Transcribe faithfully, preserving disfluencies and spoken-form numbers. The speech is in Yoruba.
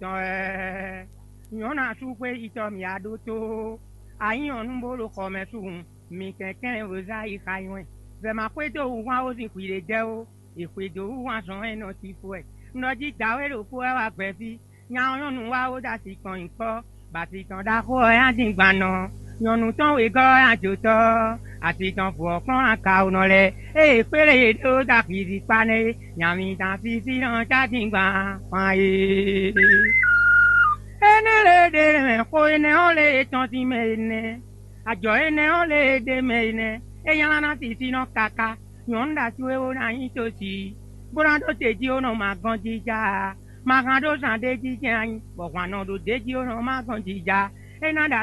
Eh, nyɔna sukue itɔ miaɖo to ayinyɔnu bolo xɔme su mi kɛkɛ woza yi xa yɔe vɛmakue do wua wo si kui ɖe de wo ekue do wua sɔn enɔ ti foe nɔdzi dawe ɖo foe wa gbɛfi nyɔnu wa wo da si kɔn kpɔ basi tɔn da xɔ ya di gbanɔ nyɔnu tɔn we gɔ ya dzo tɔ asi tɔn fɔ kɔn aka wo nɔ lɛ eye kpele ye do da fi si kpa ne nyami ta si si nɔ ta di gban fan ye. Ene le de me ko ene ole tonti me ene ajo ene ole de me ene e yana na ti ti no kaka nyonda ti we na yin to si bora do te ji ono ma gan jija ma gan do san de ji jan bo kwa no do de ji ono ma gan jija e na da